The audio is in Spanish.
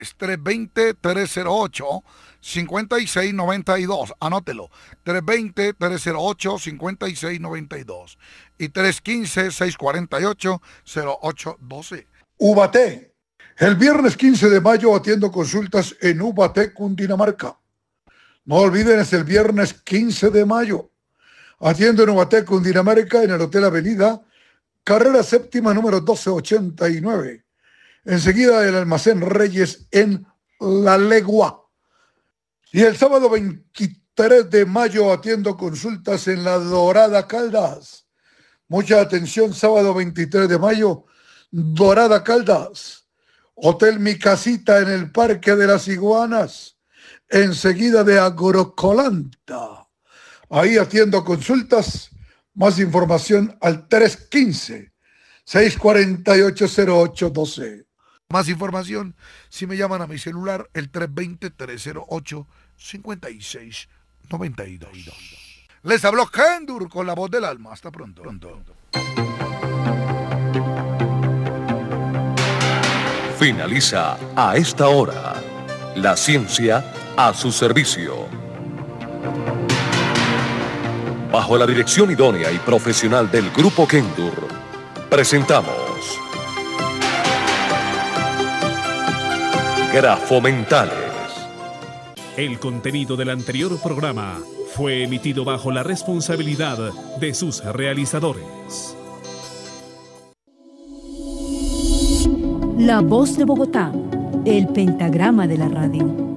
Es 320-308-5692. Anótelo. 320-308-5692. Y 315-648-0812. Ubaté. El viernes 15 de mayo atiendo consultas en Ubaté, Cundinamarca. No olviden, es el viernes 15 de mayo. Atiendo en Ubaté, Cundinamarca, en el Hotel Avenida, carrera séptima, número 1289. Enseguida el Almacén Reyes en La Legua. Y el sábado 23 de mayo atiendo consultas en La Dorada Caldas. Mucha atención, sábado 23 de mayo, Dorada Caldas. Hotel Mi Casita en el Parque de las Iguanas, enseguida de Agrocolanta. Ahí atiendo consultas. Más información al 315-648-0812. Más información si me llaman a mi celular, el 320-308-5692. Les habló Kendur con la voz del alma. Hasta pronto. Finaliza a esta hora la ciencia a su servicio. Bajo la dirección idónea y profesional del Grupo Kendur, presentamos Grafomentales. El contenido del anterior programa fue emitido bajo la responsabilidad de sus realizadores. La Voz de Bogotá, el pentagrama de la radio.